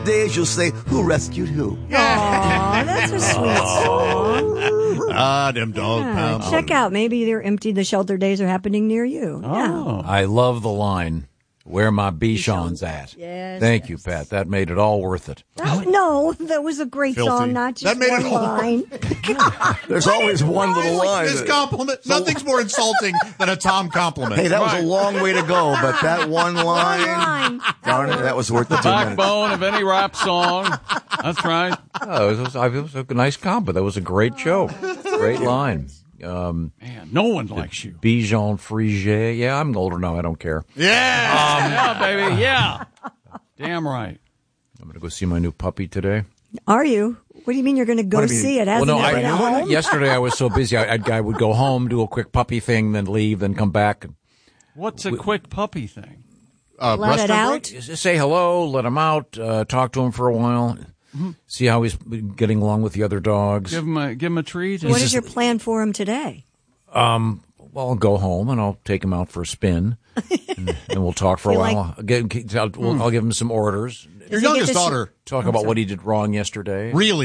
days you'll say, who rescued who? Aw, that's a sweet song. Them dog pounds. Check out. Maybe their empty the shelter days are happening near you. Oh. I love the line, where my Bichon's at. Yes. Thank you, Pat. That made it all worth it. No, that was a great Filthy. song, not just That made one it all- line. There's always one little line. This compliment. Nothing's more insulting than a Tom compliment. Hey, that was a long way to go, but that one line, darn it, that was worth the 2 minutes. Backbone of any rap song. That's right. Oh, it was a nice combo. That was a great joke. Great line. Man, no one likes you. Bichon Frigé. Yeah, I'm older now. I don't care. Yeah, baby. Yeah. Damn right. I'm going to go see my new puppy today. Are you? What do you mean you're going to go see it? Hasn't it been at home? Yesterday I was so busy. I would go home, do a quick puppy thing, then leave, then come back. What's a quick puppy thing? Let it out? Say hello, let him out, talk to him for a while, see how he's getting along with the other dogs. Give him a treat. What is your plan for him today? Well, I'll go home and I'll take him out for a spin, and we'll talk for a while. I'll give him some orders. Your youngest daughter. Talk about what he did wrong yesterday. Really